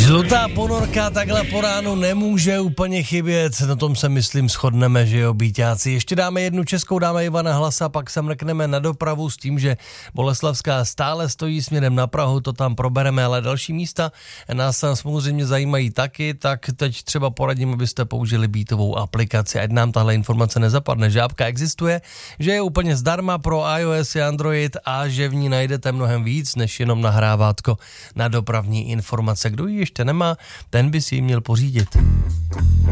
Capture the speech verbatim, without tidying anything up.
Žlutá ponorka takhle po ránu nemůže úplně chybět, na tom se myslím shodneme, že jo, býťáci. Ještě dáme jednu českou, dáme Ivana Hlasa, pak se mrkneme na dopravu s tím, že Boleslavská stále stojí směrem na Prahu, to tam probereme, ale další místa nás samozřejmě zajímají taky, tak teď třeba poradím, abyste použili beatovou aplikaci, ať nám tahle informace nezapadne. Žábka existuje, že je úplně zdarma pro iOS i Android a že v ní najdete mnohem víc, než jenom nahrávátko na dopravní informace. Kdo ji ještě nemá, ten by si ji měl pořídit.